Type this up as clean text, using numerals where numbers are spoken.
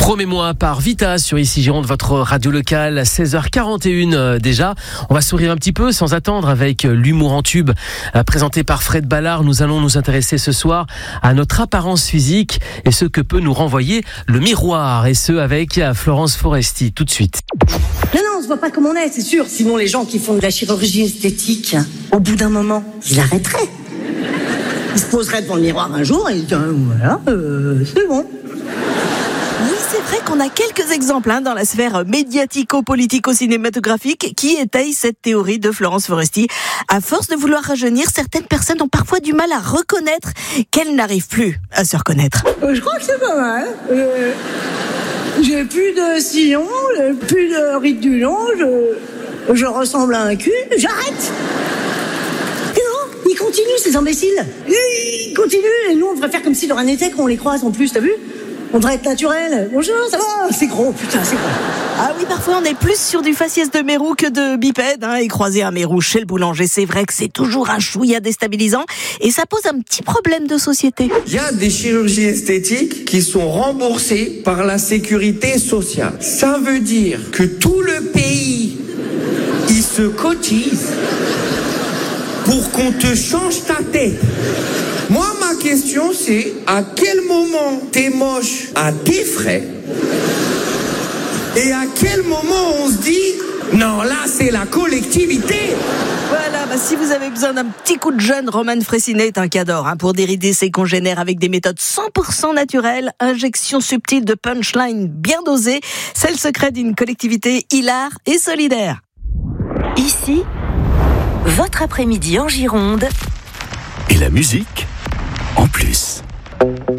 Promets-moi par Vita sur Ici Gironde, votre radio locale, 16h41 déjà. On va sourire un petit peu sans attendre avec l'humour en tube présenté par Fred Ballard. Nous allons nous intéresser ce soir à notre apparence physique et ce que peut nous renvoyer le miroir, et ce avec Florence Foresti tout de suite. Non, on se voit pas comme on est, c'est sûr. Sinon, les gens qui font de la chirurgie esthétique, au bout d'un moment, ils arrêteraient. Ils se poseraient devant le miroir un jour et ils diraient, voilà, c'est bon. Oui, c'est vrai qu'on a quelques exemples dans la sphère médiatico-politico-cinématographique qui étayent cette théorie de Florence Foresti. À force de vouloir rajeunir, certaines personnes ont parfois du mal à reconnaître qu'elles n'arrivent plus à se reconnaître. Je crois que c'est pas mal. J'ai plus de sillon, j'ai plus de ride du long, je ressemble à un cul, j'arrête. Et non, ils continuent ces imbéciles. Ils continuent et nous on devrait faire comme si de rien n'était, qu'on les croise en plus, t'as vu ? On devrait être naturel. Bonjour, ça va ? C'est gros, putain, c'est gros. Ah oui, parfois on est plus sur du faciès de mérou que de bipède, et croiser un mérou chez le boulanger, c'est vrai que c'est toujours un chouïa déstabilisant et ça pose un petit problème de société. Il y a des chirurgies esthétiques qui sont remboursées par la sécurité sociale. Ça veut dire que tout le pays, il se cotise pour qu'on te change ta tête. Moi, ma question, c'est à quel moment t'es moche à tes frais et à quel moment on se dit non, là, c'est la collectivité. Voilà, si vous avez besoin d'un petit coup de jeune, Roman Fressinet est un cador pour dérider ses congénères avec des méthodes 100% naturelles, injection subtile de punchline bien dosée, c'est le secret d'une collectivité hilare et solidaire. Ici, votre après-midi en Gironde. Et la musique en plus.